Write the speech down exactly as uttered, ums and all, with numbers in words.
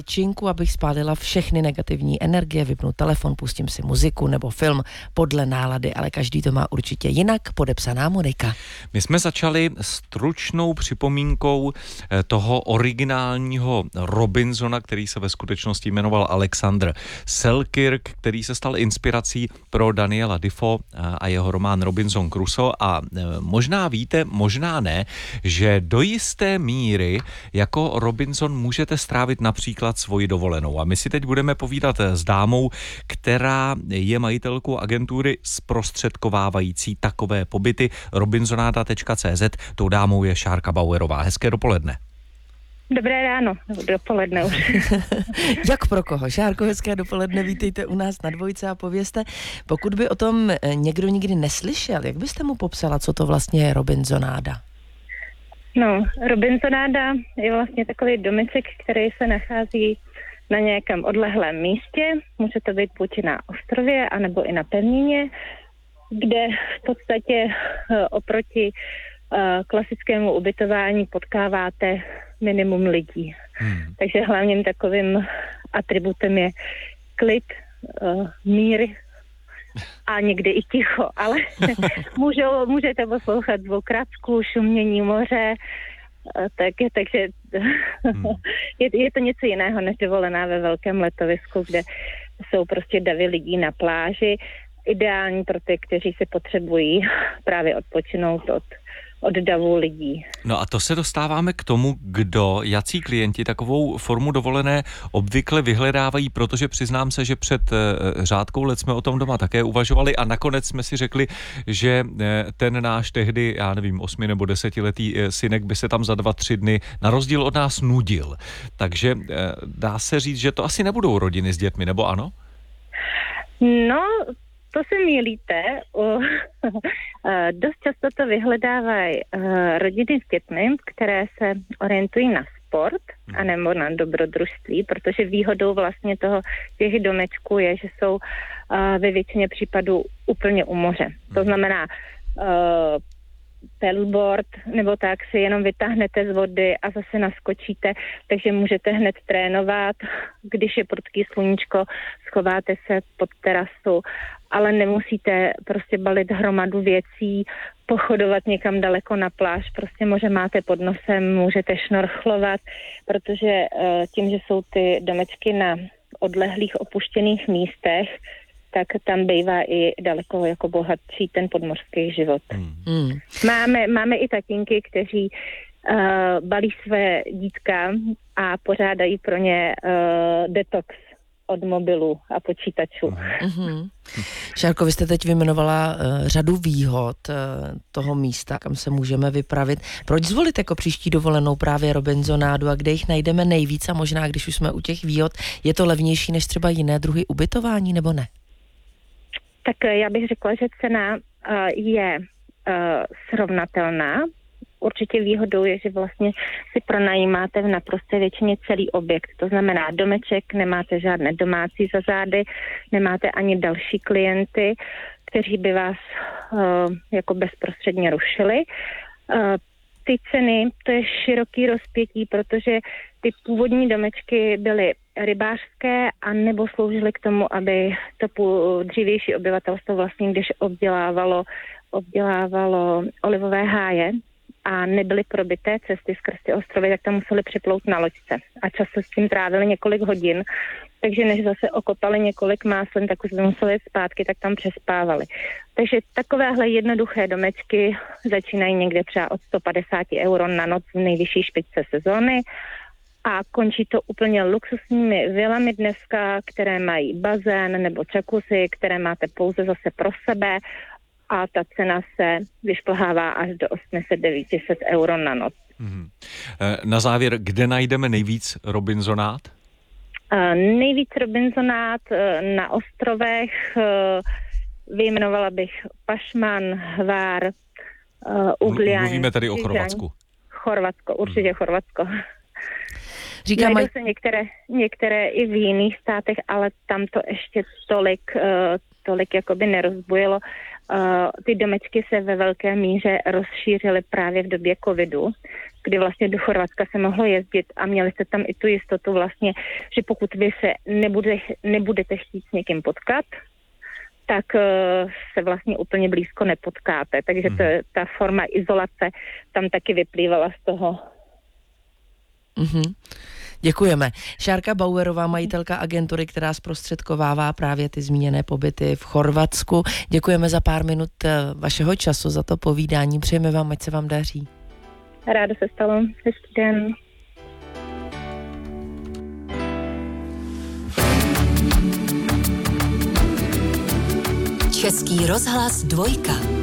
činku, abych spálila všechny negativní energie, vypnu telefon, pustím si muziku nebo film podle nálady, ale každý to má určitě jinak. Podepsaná Monika. My jsme začali stručnou připomínkou toho originálního Robinsona, který se ve skutečnosti jmenoval Alexander Selkirk, který se stal inspirací pro Daniela Defoe a jeho román Robinson Crusoe. A možná víte, možná ne, že do jisté míry jako Robinson můžete strávit například svoji dovolenou. A my si teď budeme povídat s dámou, která je majitelkou agentury zprostředkovávající takové pobyty robinsonáda tečka cé zet. Tou dámou je Šárka Bauerová. Hezké dopoledne. Dobré ráno, dopoledne už. Jak pro koho? Šárko, hezké dopoledne, vítejte u nás na Dvojce a povězte, pokud by o tom někdo nikdy neslyšel, jak byste mu popsala, co to vlastně je Robinsonáda? No, Robinsonáda je vlastně takový domeček, který se nachází na nějakém odlehlém místě. Může to být buď na ostrově, anebo i na pevnině, kde v podstatě oproti klasickému ubytování potkáváte minimum lidí. Hmm. Takže hlavním takovým atributem je klid, mír a někdy i ticho, ale můžou, můžete poslouchat zvuk racků, šumění moře, tak, takže hmm. je, je to něco jiného než dovolená ve velkém letovisku, kde jsou prostě davy lidí na pláži, ideální pro ty, kteří si potřebují právě odpočinout od od davu lidí. No a to se dostáváme k tomu, kdo, jací klienti takovou formu dovolené obvykle vyhledávají, protože přiznám se, že před řádkou let jsme o tom doma také uvažovali a nakonec jsme si řekli, že ten náš tehdy, já nevím, osmi nebo desetiletý synek by se tam za dva, tři dny na rozdíl od nás nudil. Takže dá se říct, že to asi nebudou rodiny s dětmi, nebo ano? No, to se mýlíte. Dost často to vyhledávají rodiny s dětmi, které se orientují na sport anebo na dobrodružství, protože výhodou vlastně toho těch domečků je, že jsou ve většině případů úplně u moře. To znamená paddleboard, nebo tak si jenom vytáhnete z vody a zase naskočíte, takže můžete hned trénovat, když je prudký sluníčko, schováte se pod terasu, ale nemusíte prostě balit hromadu věcí, pochodovat někam daleko na pláž, prostě moře máte pod nosem, můžete šnorchlovat, protože tím, že jsou ty domečky na odlehlých opuštěných místech, tak tam bývá i daleko jako bohatší ten podmořský život. Mm. Máme, máme i tatínky, kteří uh, balí své dítka a pořádají pro ně uh, detox od mobilu a počítačů. Mm-hmm. Šárko, vy jste teď vyjmenovala uh, řadu výhod uh, toho místa, kam se můžeme vypravit. Proč zvolit jako příští dovolenou právě Robinsonádu a kde jich najdeme nejvíc a možná, když už jsme u těch výhod, je to levnější než třeba jiné druhy ubytování, nebo ne? Tak já bych řekla, že cena uh, je uh, srovnatelná. Určitě výhodou je, že vlastně si pronajímáte v naprosté většině celý objekt. To znamená domeček, nemáte žádné domácí za zády, nemáte ani další klienty, kteří by vás uh, jako bezprostředně rušili. Uh, ty ceny, to je široký rozpětí, protože ty původní domečky byly rybářské a nebo sloužily k tomu, aby to dřívější obyvatelstvo vlastně, když obdělávalo, obdělávalo olivové háje a nebyly probité cesty skrz ty ostrovy, tak tam museli připlout na loďce a často s tím trávili několik hodin, takže než zase okopali několik máslin, tak už by museli jít zpátky, tak tam přespávali. Takže takovéhle jednoduché domečky začínají někde třeba od sto padesát euro na noc v nejvyšší špičce sezóny a končí to úplně luxusními vilami dneska, které mají bazén nebo jacuzzi, které máte pouze zase pro sebe a ta cena se vyšplhává až do osm set devět set euro na noc. Mm. Na závěr, kde najdeme nejvíc Robinsonát? Uh, nejvíc Robinsonád uh, na ostrovech, uh, vyjmenovala bych Pašman, Hvár, uh, Uglián. Mluvíme tady o Chorvatsku. Chorvatsko, určitě hmm. Chorvatsko. Říkám, Najdou se některé, některé i v jiných státech, ale tam to ještě tolik, uh, tolik jakoby nerozbujelo. ty domečky se ve velké míře rozšířily právě v době covidu, kdy vlastně do Chorvatska se mohlo jezdit a měli jste tam i tu jistotu vlastně, že pokud vy se nebude, nebudete chtít s někým potkat, tak uh, se vlastně úplně blízko nepotkáte. Takže to, ta forma izolace tam taky vyplývala z toho. Mm-hmm. Děkujeme. Šárka Bauerová, majitelka agentury, která zprostředkovává právě ty zmíněné pobyty v Chorvatsku. Děkujeme za pár minut vašeho času, za to povídání. Přejeme vám, ať se vám daří. Rádo se stalo. Hezký den. Český rozhlas dvojka.